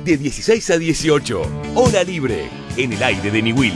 de 16 a 18. Hora libre, en el aire de Niwil.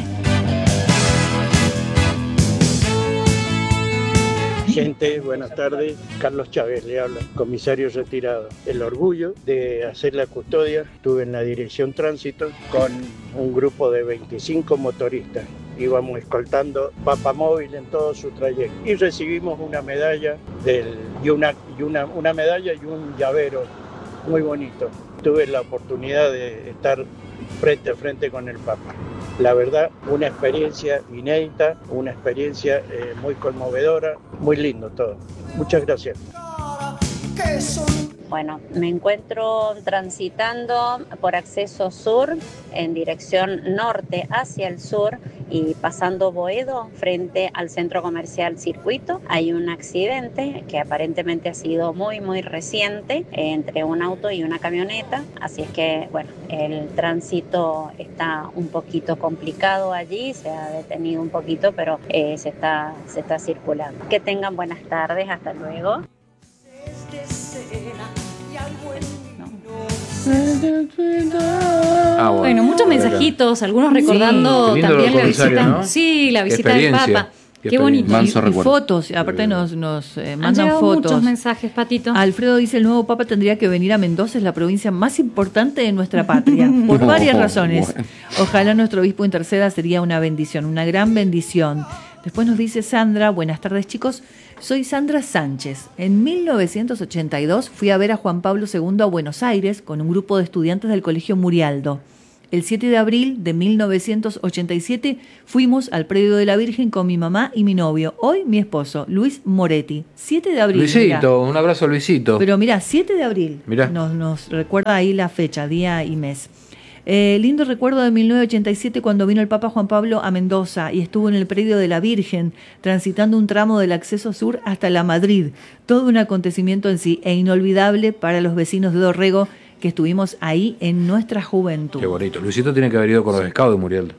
Gente, buenas tardes. Carlos Chávez le habla, comisario retirado. El orgullo de hacer la custodia. Estuve en la dirección tránsito con un grupo de 25 motoristas. Íbamos escoltando Papamóvil en todo su trayecto. Y recibimos una medalla una medalla y un llavero muy bonito. Tuve la oportunidad de estar frente a frente con el Papa. La verdad, una experiencia inédita, una experiencia muy conmovedora, muy lindo todo. Muchas gracias. Bueno, me encuentro transitando por acceso sur en dirección norte hacia el sur y pasando Boedo frente al centro comercial Circuito. Hay un accidente que aparentemente ha sido muy reciente entre un auto y una camioneta, así es que bueno, el tránsito está un poquito complicado allí, se ha detenido un poquito, pero se está circulando. Que tengan buenas tardes, hasta luego. Bueno, muchos mensajitos, algunos recordando también la visita, ¿no? Sí, la visita del Papa. Qué bonito. Y fotos, aparte nos mandan fotos. Muchos mensajes, Patito. Alfredo dice: el nuevo Papa tendría que venir a Mendoza, es la provincia más importante de nuestra patria, por varias razones. Bueno. Ojalá nuestro obispo interceda, sería una bendición, una gran bendición. Después nos dice Sandra: buenas tardes, chicos. Soy Sandra Sánchez. En 1982 fui a ver a Juan Pablo II a Buenos Aires con un grupo de estudiantes del Colegio Murialdo. El 7 de abril de 1987 fuimos al Predio de la Virgen con mi mamá y mi novio, hoy mi esposo, Luis Moretti. 7 de abril. Luisito, mirá. Un abrazo a Luisito. Pero mirá, 7 de abril. Mirá. Nos recuerda ahí la fecha, día y mes. Lindo recuerdo de 1987 cuando vino el Papa Juan Pablo a Mendoza y estuvo en el Predio de la Virgen, transitando un tramo del acceso sur hasta la Madrid. Todo un acontecimiento en sí e inolvidable para los vecinos de Dorrego que estuvimos ahí en nuestra juventud. Qué bonito. Luisito tiene que haber ido con los scouts de Muriel.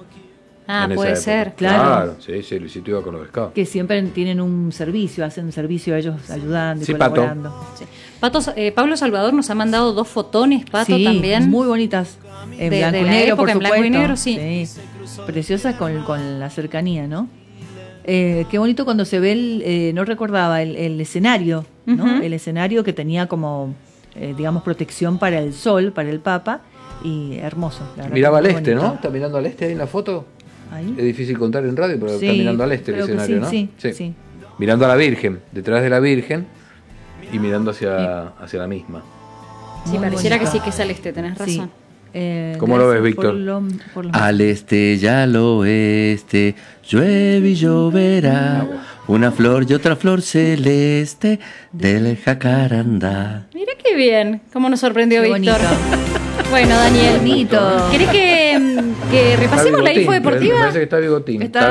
Puede ser. Claro. Sí, Luisito iba con los scouts. Que siempre tienen un servicio, hacen servicio a ellos ayudando y colaborando. Pato. Sí. Pablo Salvador nos ha mandado 2 fotones, Pato, sí, también. Muy bonitas. En blanco y negro, época, por en supuesto. Blanco y negro, sí. Preciosas con la cercanía, ¿no? Qué bonito cuando se ve no recordaba el escenario, ¿no? Uh-huh. El escenario que tenía como, digamos, protección para el sol, para el Papa, y hermoso. Miraba al este, ¿no? ¿Está mirando al este ahí en la foto? ¿Ahí? Es difícil contar en radio, pero sí, está mirando al este el escenario, sí, ¿no? Sí. Mirando a la Virgen, detrás de la Virgen y mirando hacia la misma. Sí, muy pareciera bonito. Que sí, que es al este, tenés razón. ¿Cómo lo ves, Víctor? Al este y al oeste, llueve y lloverá, una flor y otra flor celeste del jacarandá. Mira qué bien, cómo nos sorprendió qué Víctor. Bueno, Daniel, bonito. ¿Querés que repasemos la info deportiva? Me parece que está Bigotín. Está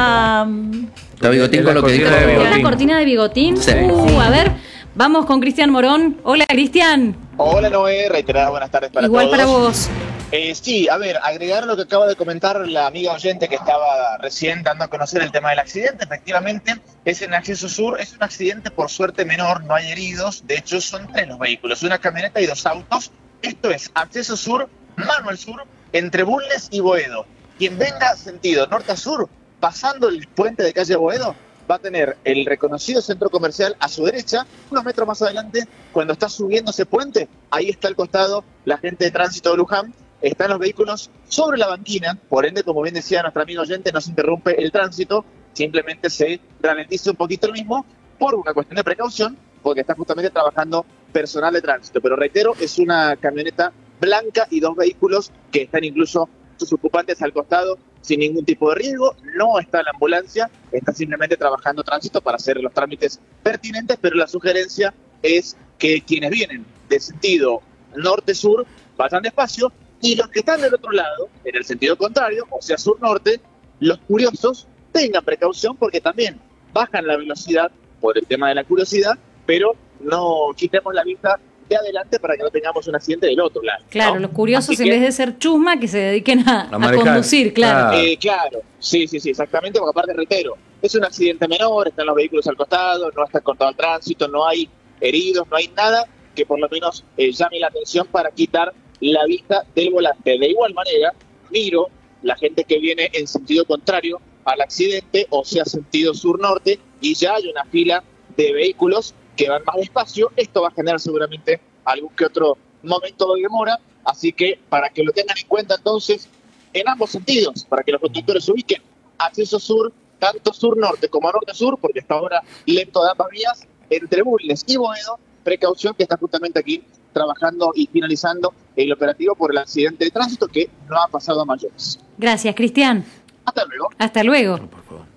Bigotín con lo que dijo. ¿La cortina de Bigotín? Sí. A ver, vamos con Cristian Morón. Hola, Cristian. Hola, Noé. Reiteradas buenas tardes para Igual todos. Para vos. Sí, a ver, agregar lo que acaba de comentar la amiga oyente que estaba recién dando a conocer el tema del accidente. Efectivamente, es en acceso sur, es un accidente por suerte menor, no hay heridos. De hecho, son 3 los vehículos, una camioneta y 2 autos. Esto es acceso sur, Manuel Sur, entre Bulnes y Boedo. Quien venga sentido norte a sur, pasando el puente de calle Boedo, va a tener el reconocido centro comercial a su derecha. Unos metros más adelante, cuando está subiendo ese puente, ahí está al costado la gente de tránsito de Luján. Están los vehículos sobre la banquina, por ende, como bien decía nuestra amiga oyente, no se interrumpe el tránsito, simplemente se ralentiza un poquito el mismo por una cuestión de precaución, porque está justamente trabajando personal de tránsito. Pero reitero, es una camioneta blanca y 2 vehículos que están incluso sus ocupantes al costado sin ningún tipo de riesgo. No está la ambulancia, está simplemente trabajando tránsito para hacer los trámites pertinentes, pero la sugerencia es que quienes vienen de sentido norte-sur vayan despacio y los que están del otro lado, en el sentido contrario, o sea sur-norte, los curiosos tengan precaución porque también bajan la velocidad por el tema de la curiosidad, pero no quitemos la vista de adelante para que no tengamos un accidente del otro lado. Claro, ¿no? Los curiosos en vez de ser chusma, que se dediquen a conducir, claro. Claro, sí, exactamente, porque aparte reitero, es un accidente menor, están los vehículos al costado, no está cortado el tránsito, no hay heridos, no hay nada que por lo menos llame la atención para quitar la vista del volante. De igual manera, miro la gente que viene en sentido contrario al accidente, o sea, sentido sur-norte, y ya hay una fila de vehículos que van más despacio. Esto va a generar seguramente algún que otro momento de demora, así que para que lo tengan en cuenta entonces, en ambos sentidos, para que los conductores se ubiquen, acceso sur, tanto sur-norte como norte-sur, porque hasta ahora lento de ambas vías, entre Bulnes y Boedo, precaución que está justamente aquí trabajando y finalizando el operativo por el accidente de tránsito que no ha pasado a mayores. Gracias, Cristian. Hasta luego. Hasta luego. No, por favor.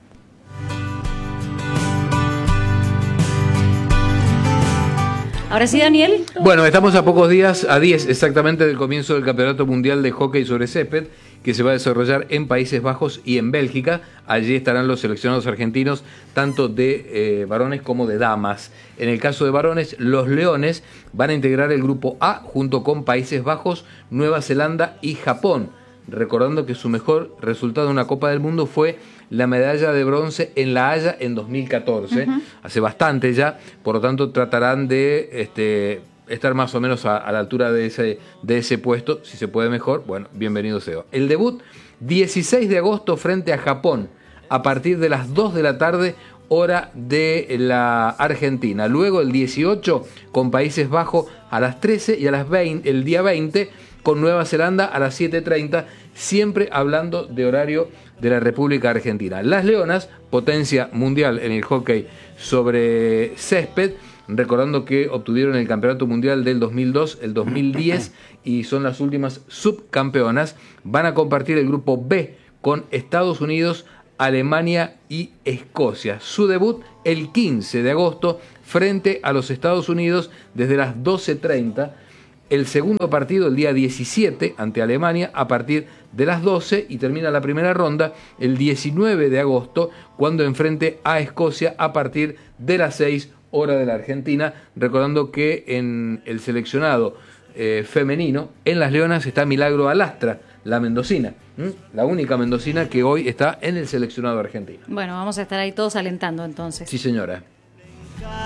Ahora sí, Daniel. Bueno, estamos a pocos días, a 10 exactamente del comienzo del Campeonato Mundial de Hockey sobre Césped, que se va a desarrollar en Países Bajos y en Bélgica. Allí estarán los seleccionados argentinos, tanto de varones como de damas. En el caso de varones, los Leones van a integrar el grupo A junto con Países Bajos, Nueva Zelanda y Japón. Recordando que su mejor resultado en una Copa del Mundo fue la medalla de bronce en La Haya en 2014, hace bastante ya, por lo tanto tratarán de estar más o menos a la altura de ese puesto, si se puede mejor, bueno, bienvenido sea. El debut, 16 de agosto frente a Japón, a partir de las 2 de la tarde, hora de la Argentina. Luego el 18 con Países Bajos a las 13 y a las 20, el día 20 con Nueva Zelanda a las 7:30, siempre hablando de horario de la República Argentina. Las Leonas, potencia mundial en el hockey sobre césped, recordando que obtuvieron el Campeonato Mundial del 2002, el 2010 y son las últimas subcampeonas, van a compartir el grupo B con Estados Unidos, Alemania y Escocia. Su debut el 15 de agosto frente a los Estados Unidos desde las 12:30. El segundo partido el día 17 ante Alemania a partir de las 12 y termina la primera ronda el 19 de agosto cuando enfrente a Escocia a partir de las 6 hora de la Argentina. Recordando que en el seleccionado femenino, en las Leonas está Milagro Alastra, la mendocina, la única mendocina que hoy está en el seleccionado argentino. Bueno, vamos a estar ahí todos alentando entonces. Sí, señora.